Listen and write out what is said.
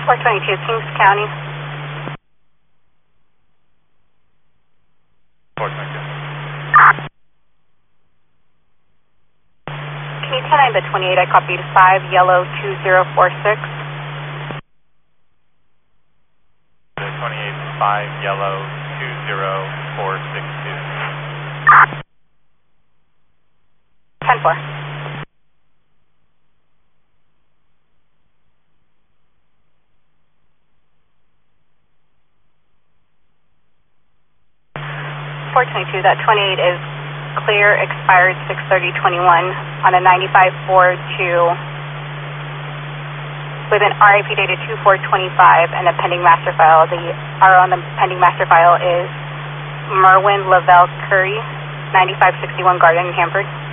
422, Kings County. 422. Can you 10-9 by 28, I copied 5, yellow 2046. 28, 5, yellow 20462. 10-4. That 28 is clear, expired 6/30/21 on a 9542 with an RIP dated 2425 and a pending master file. The R on the pending master file is Merwin Lavelle Curry, 9561 Garden, Hanford.